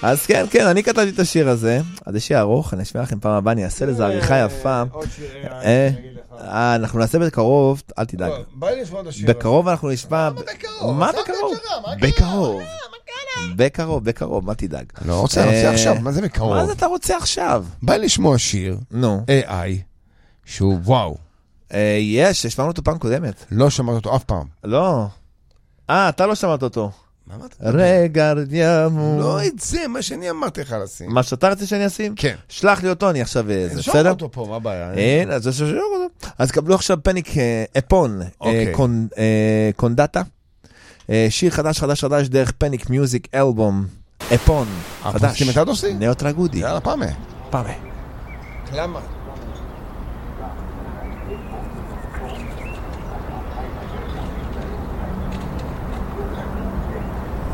אז כן, כן, אני כתבתי את השיר הזה, אז יש שיר ארוך, אני אשמיע לכם פעם הבאה, אני אעשה לזה עריכה יפה. עוד שיר, אנחנו נעשה בקרוב, אל תדאג. בא לי לשמוע את השיר. בקרוב אנחנו נשמע... מה בקרוב? בקרוב? בקרוב, מה תדאג? לא רוצה, אני רוצה עכשיו, מה זה בקרוב? מה זה אתה רוצה עכשיו? בא לי לשמוע שיר, נו. AI, שהוא וואו. שמענו אותו פעם קודמת. לא שמעת אותו אף פעם. לא. אתה לא שמעת אותו. מה אמרת? רגע, ימו. לא את זה, מה שאני אמרתי לך לשים. מה שאתה רצה שאני אשים? כן. שלח לי אותו, אני עכשיו... זה שומע בסדר? אותו פה, מה הבעיה? אין, אז שומע אותו. אז קבלו עכשיו פניק אפון, קונדטה. שיר חדש דרך פניק מיוזיק אלבום. אפון. חדש. אנחנו עושים את הדוסי? נאוטרה גודי. יאללה, פעם. פעם. למה?